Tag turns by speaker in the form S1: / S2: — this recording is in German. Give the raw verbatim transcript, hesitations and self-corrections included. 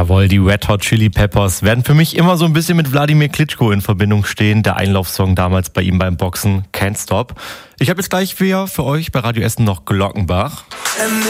S1: Jawohl, die Red Hot Chili Peppers werden für mich immer so ein bisschen mit Wladimir Klitschko in Verbindung stehen. Der Einlaufsong damals bei ihm beim Boxen, Can't Stop. Ich habe jetzt gleich wieder für euch bei Radio Essen noch Glockenbach.